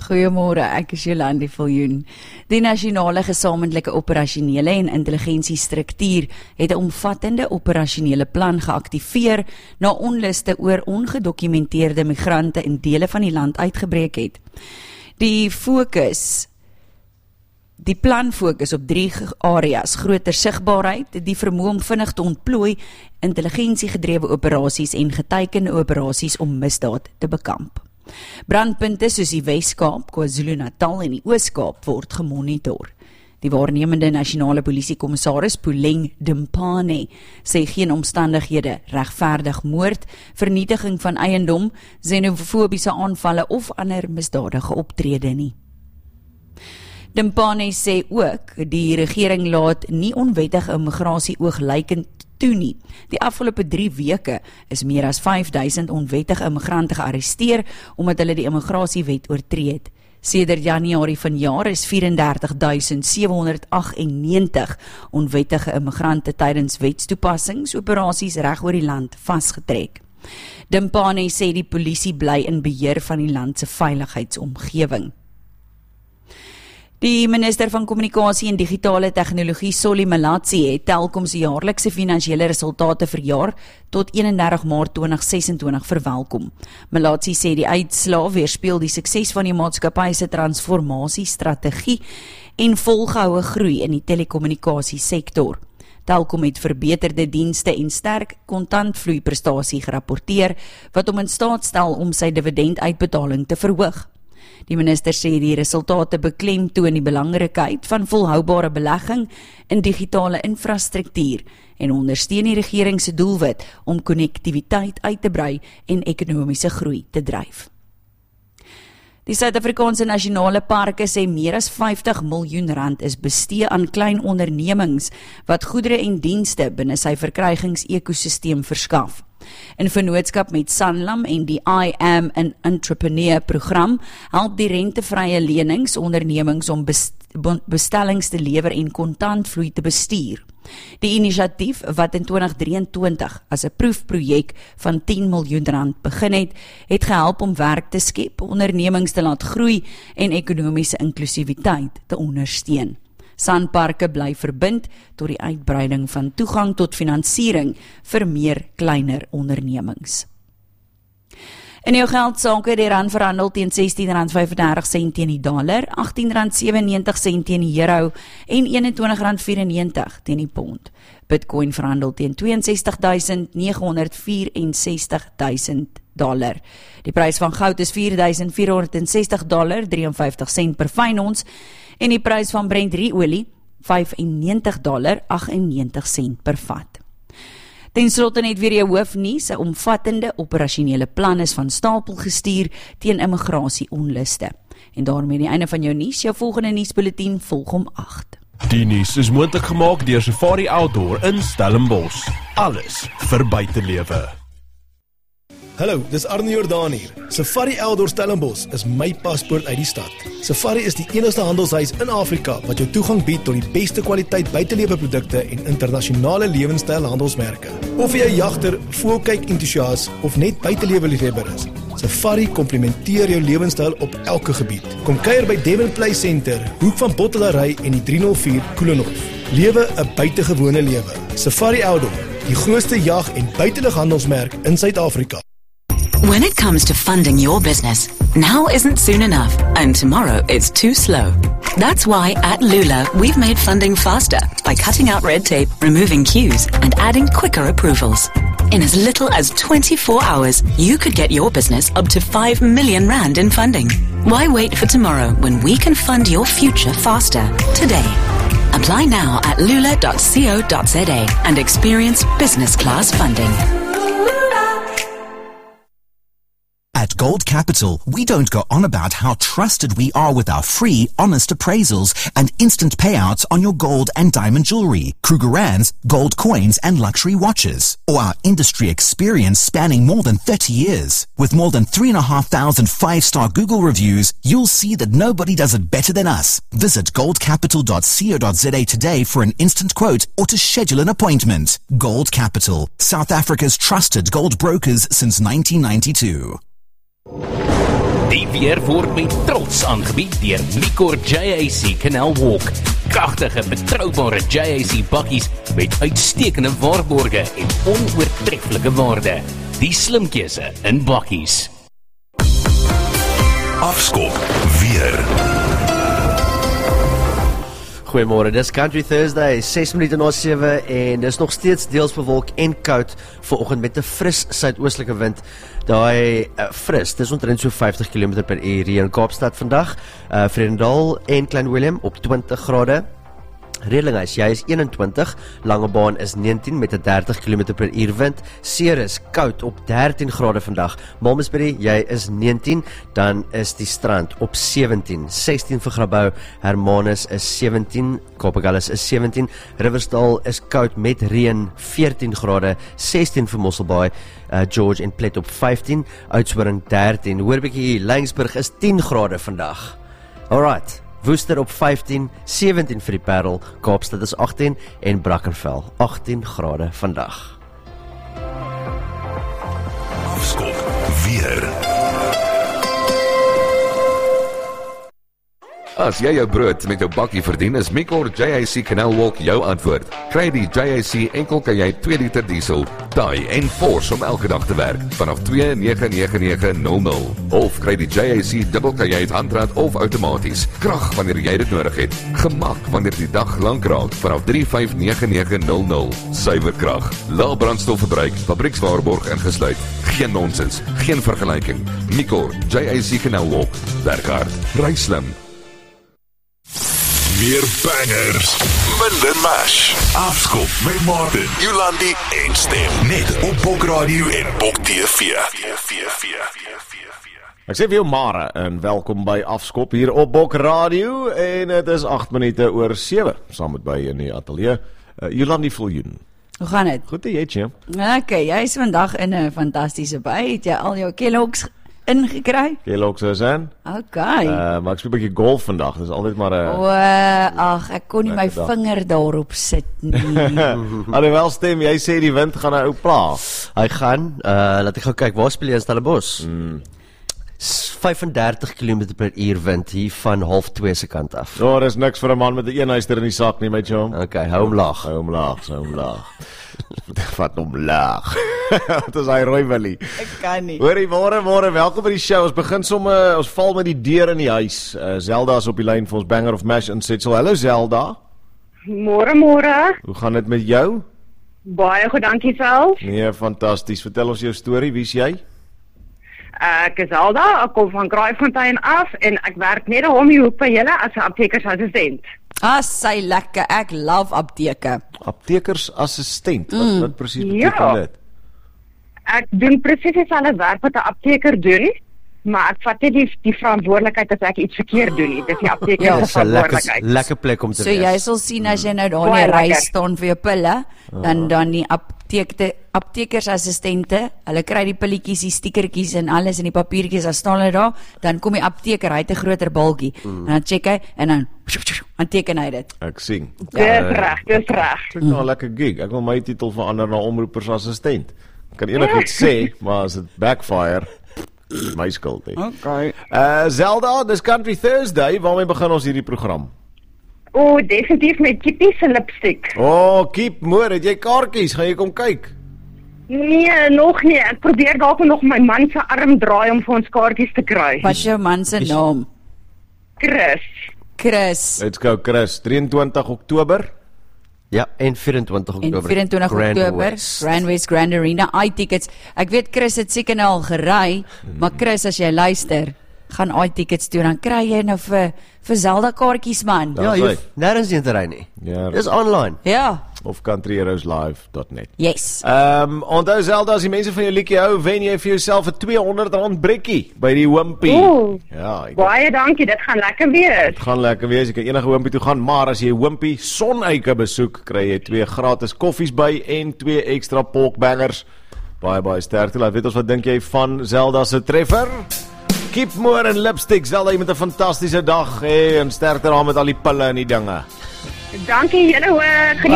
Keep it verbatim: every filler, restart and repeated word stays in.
Goeiemôre, ek is Jolandi Viljoen. Die Nasionale Gesamentlike Operasionele en Intelligensiestruktuur het 'n omvattende operasionele plan geaktiveer na onluste oor ongedokumenteerde migrante in dele van die land uitgebreek het. Die fokus Die plan fokus op drie areas: groter sigbaarheid, die vermoë om vinnig te ontplooi, intelligensiegedrewe operasies en geteikende operasies om misdaad te bekamp. Brandpunte soos die Wes-Kaap, KwaZulu-Natal en die Oos-Kaap word gemonitor. Die waarnemende nasionale polisiekommissaris Puleng Dimpane sê geen omstandighede regverdig moord, vernietiging van eiendom, xenofobiese aanvalle of ander misdadige optrede nie. Dimpane sê ook, die regering laat nie onwettige immigrasie ooglykend toe nie. Die afgelope drie weke is meer as vyf duisend onwettige immigrante gearresteer omdat hulle die immigrasiewet oortree het. Sedert Januarie vanjaar is vyf en dertig duisend sewe honderd agt en negentig onwettige immigrante tydens wetstoepassingsoperasies reg oor die land vasgetrek. Dimpane sê die polisie bly in beheer van die land se veiligheidsomgewing. Die minister van Kommunikasie en Digitale Tegnologie, Solly Malatsi, het Telkom se jaarlikse finansiële resultate vir jaar tot eenendertig Maart tweeduisend ses-en-twintig verwelkom. Malatsi sê die uitslae weerspieël die sukses van die maatskappy se transformasiestrategie en volgehoue groei in die telekommunikasiesektor. Telkom het verbeterde dienste en sterk kontantvloeiprestasie gerapporteer, wat hom in staat stel om sy dividenduitbetaling te verhoog. Die minister sê die resultate beklemtoon die belangrikheid van volhoubare belegging in digitale infrastruktuur en ondersteun die regering se doelwit om konnektiwiteit uit te brei en ekonomiese groei te dryf. Die Suid-Afrikaanse Nasionale Parke sê meer as vyftig miljoen rand is bestee aan klein ondernemings wat goedere en dienste binne sy verkrygings-ekosisteem verskaf. In vennootskap met Sanlam en die I Am an Entrepreneur program help die rentevrye lenings ondernemings om bestellings te lewer en kontantvloei te bestuur. Die inisiatief wat in tweeduisend drieëntwintig as 'n proefprojek van tien miljoen rand begin het, het gehelp om werk te skep, ondernemings te laat groei en ekonomiese inklusiwiteit te ondersteun. Sanparke bly verbind tot die uitbreiding van toegang tot finansiering vir meer kleiner ondernemings. In jou geldsake, die rand verhandel teen sestien rand vyfendertig sent teen die dollar, agttien rand sewennegentig sent teen die euro en eenentwintig rand vyfennegentig teen die pond. Bitcoin verhandel teen ses twee ses duisend nege honderd vyfenvyestig duisend dollar. Die prys van goud is vier duisend vier honderd sestig dollar drieënvyftig sent per fyn ons en die prys van Brent olie vyfennegentig dollar agtennegentig sent per vat. Ten slotte net weer jou hoofnuus, 'n omvattende operasionele plan is van stapel gestuur teen immigrasie onluste. En daarmee die einde van jou nuus, jou volgende nuusbulletin volg om agt. Die nuus is moontlik gemaak deur Safari Outdoor in Stellenbosch. Alles vir buitelewe. Hallo, dis Arne Jordaan hier. Safari Outdoor Stellenbosch is my paspoort uit die stad. Safari is die enigste handelshuis in Afrika wat jou toegang bied tot die beste kwaliteit buitelewe produkte en internasionale lewenstyl handelsmerke. Of jy 'n jagter, voelkyk entoesias of net buitelewe liefhebber is, Safari komplementeer jou lewenstyl op elke gebied. Kom kuier by Devon Play Center, hoek van Bottelary en die drie nul vier Koelenhof. Lewe 'n buitengewone lewe. Safari Outdoor, die grootste jag- en buitelughandelsmerk in Suid-Afrika. When it comes to funding your business, now isn't soon enough, and tomorrow is too slow. That's why at Lula, we've made funding faster by cutting out red tape, removing queues, and adding quicker approvals. In as little as twenty-four hours, you could get your business up to five million rand in funding. Why wait for tomorrow when we can fund your future faster today? Apply now at lula dot co dot za and experience business class funding. At Gold Capital, we don't go on about how trusted we are with our free, honest appraisals and instant payouts on your gold and diamond jewelry, Krugerrands, gold coins and luxury watches, or our industry experience spanning more than thirty years. With more than three and a half thousand five-star Google reviews, you'll see that nobody does it better than us. Visit gold capital dot co dot za today for an instant quote or to schedule an appointment. Gold Capital, South Africa's trusted gold brokers since nineteen ninety-two. Die weer word met trots aangebied deur Micor J A C Canal Walk. Kragtige, betroubare J A C bakkies met uitstekende waarborge en onoortreffelike waarde. Die slim keuse in bakkies. Afskop weer. Goeiemôre, dis Country Thursday, ses minute na sewe en dis nog steeds deels bewolk en koud vanoggend met 'n fris suidoostelike wind. Daai uh, fris, dis omtrent so vyftig kilometer per uur hier in Kaapstad vandag. Uh, Vredendal en Klein Willem op twintig grade. Redelinghuis, jy is eenentwintig, Langebaan is negentien met 'n dertig kilometer per uur wind, Ceres koud op dertien grade vandag, Malmesbury, jy is negentien, dan is die Strand op sewentien, sestien vir Grabouw, Hermanus is sewentien, Kaapagullis is sewentien, Riversdal is koud met reën, veertien grade, sestien vir Mosselbaai, uh, George en Plet op vyftien, Oudtshoorn dertien, hoor bietjie hier, Laingsburg is tien grade vandag. Alright. Woester op vyftien, sewentien vir die Parel, Kaapstad is agttien en Brackenfell agttien grade vandag. Afskop weer. As jy jou brood met jou bakkie verdien, is Micor J A C Canal Walk jou antwoord. Kry die J A C enkel kan jy twee liter diesel, taai en force om elke dag te werk, vanaf twee nege nege nege nul nul. Of kry die J A C dubbel kan jy het handrad of outomaties. Krag wanneer jy dit nodig het. Gemak wanneer die dag lank raak, vanaf drie vyf nege nege nul nul. Suiwer krag, lae brandstofverbruik, fabriekswaarborg ingesluit. Geen nonsens, geen vergelyking. Micor J A C Canal Walk. Werk hard, ry slim. Meer bangers, minder mash. Afskop met Martin, Jolandi en Stem. Net op Bok Radio en Bok T V. Ek sê vir jou Mare en welkom by Afskop hier op Bok Radio en het is agt minute oor sewe, saam met by in die ateljee. Uh, Jolandi Viljoen. Hoe gaan dit? Goed, jy Jim. Ok, jy is vandag in 'n fantastiese by. Het jy al jou Kellogg's ingekry? Kellogg's is in. Ok. Uh, maar ek speel 'n bietjie golf vandag, dis altyd maar 'n O, ag, ek kon nie my dag. vinger daarop sit nie. Alhoewel Stem, jy sê die wind gaan nou ou pla. Hy gaan, uh, laat ek gou kyk, waar speel jy in Stellenbosch? Mm. vyfendertig kilometer per uur wind hier van half twee se kant af. Ja, dis niks vir 'n man met 'n eenhuister in die sak nie, my chom. Okay, hou hom laag. Hou hom laag, hou hom laag. Vat hom laag. Dit is hy rooi Willie. Ek kan nie. Hoorie, môre, môre, welkom by die show. Ons begin sommer, ons val met die deur in die huis. Uh, Zelda is op die lyn vir ons banger of mash insetsel. Hallo Zelda. Môre, môre. Hoe gaan dit met jou? Baie goed, dankie self. Nee, fantasties. Vertel ons jou storie. Wie's jy? Ek is Alda, ek kom van Kraaifontein af en ek werk net om die hoek by julle as 'n aptekersassistent. Ah, sy lekker. Ek love apteke. Aptekersassistent. Wat, Mm. wat presies Ja. beteken dit? Ek doen presies dieselfde werk wat 'n apteker doen, maar ek vat nie die, die verantwoordelikheid as ek iets verkeerd doen nie. Dis die apteker Ja, se Dis 'n lekker, verantwoordelikheid. lekker plek om te So wees. jy sal sien as jy nou daar in Baie die ry lekker. staan vir jou pille, dan dan die apteekte aptekersassistente, hulle kry die pilletjies, die stiekertjies en alles in die papiertjies, dan staan hulle daar, dan kom die apteker, hy het 'n groter balkie en dan check hy en dan dan teken hy dit. Ek sien. Dis reg, dis reg. Klink nou 'n lekker gig. Ek wil my titel verander na omroepersassistent. Ek kan enigiets sê, maar as dit backfire, is my skuld. He. Okay. Uh, Zelda, dis Country Thursday. Waarmee begin ons hierdie program? O, definitief met Kippie se lipstick. O, oh, Kiep, moer, het jy kaartjies? Gaan jy kom kyk? Nee, nog nie. Ek probeer dalk nog my man se arm draai om vir ons kaartjies te kry. Wat is jou man se naam? Chris. Chris. Let's go, Chris. drieëntwintig Oktober. Ja, en vyerentwintig En Oktober. vyerentwintig Grand Oktober, West. Grand West Grand Arena, i-tickets. Ek weet Chris het seker nou al gery, maar Chris, as jy luister, gaan i-tickets toe, dan kry jy nou vir, vir Zelda kaartjies, man. Ja, jy hoef nergens heen te ry nie. Ja. Dis online. Ja, Of country heroes live dot net. yes. Ehm, um, onthou Zelda, as die mense van jou liedjie hou, wen jy vir jouself 'n tweehonderd rand brikkie by die Wimpy. Ooh. Ja, ek Baie dankie, dit gaan lekker wees. Dit gaan lekker wees, jy kan enige Wimpy toe gaan, maar as jy Wimpy Soneike besoek, kry jy twee gratis koffies by en twee ekstra porkbangers. Baie baie sterkte. Laat weet ons wat dink jy van Zelda se treffer? Keep more en lipstick, Zelda, jy met 'n fantastiese dag, hey, en sterkte daar met al die pille en die dinge. Dankie julle hoor.